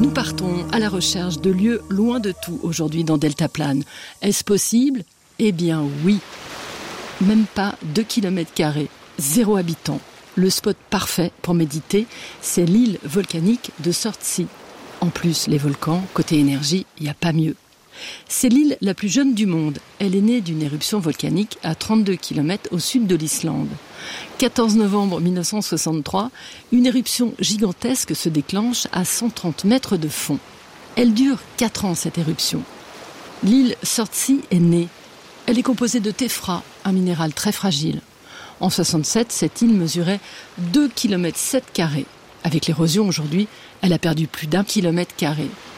Nous partons à la recherche de lieux loin de tout aujourd'hui dans Deltaplane. Est-ce possible ? Eh bien oui. Même pas 2 km², 0 habitant. Le spot parfait pour méditer, c'est l'île volcanique de Sortsi. En plus, les volcans, côté énergie, il n'y a pas mieux. C'est l'île la plus jeune du monde. Elle est née d'une éruption volcanique à 32 km au sud de l'Islande. 14 novembre 1963, une éruption gigantesque se déclenche à 130 mètres de fond. Elle dure 4 ans, cette éruption. L'île Sortsi est née. Elle est composée de téphra, un minéral très fragile. En 67, cette île mesurait 2,7 km². Avec l'érosion aujourd'hui, elle a perdu plus d'1,7 km².